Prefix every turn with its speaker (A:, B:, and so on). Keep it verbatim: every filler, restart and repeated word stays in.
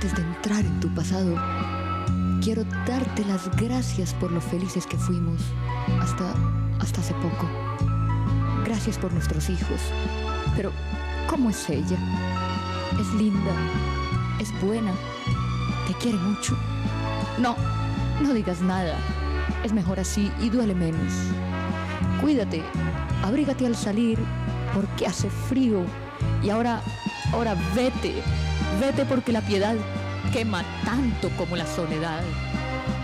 A: Antes de entrar en tu pasado, quiero darte las gracias por lo felices que fuimos hasta, hasta hace poco. Gracias por nuestros hijos. Pero, ¿cómo es ella? Es linda, es buena, te quiere mucho. No, no digas nada. Es mejor así y duele menos. Cuídate, abrígate al salir porque hace frío. Y ahora, ahora vete, vete porque la piedad quema tanto como la soledad.